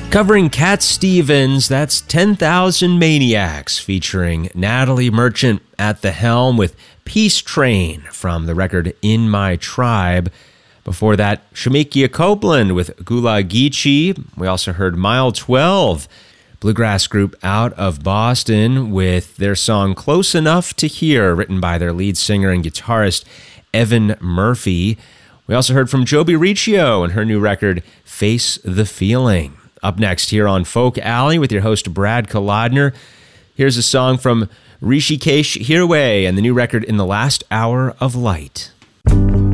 Covering Cat Stevens, that's 10,000 Maniacs, featuring Natalie Merchant at the helm with Peace Train from the record In My Tribe. Before that, Shemekia Copeland with Gulag Geechee. We also heard Mile 12, bluegrass group out of Boston, with their song Close Enough to Hear, written by their lead singer and guitarist Evan Murphy. We also heard from Joby Riccio and her new record Face the Feeling. Up next here on Folk Alley with your host Brad Kolodner, here's a song from Rishikesh Hirway and the new record In the Last Hour of Light.